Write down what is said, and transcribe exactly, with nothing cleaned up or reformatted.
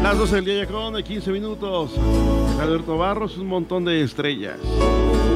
Las doce del día ya con quince minutos. Alberto Barros, un montón de estrellas.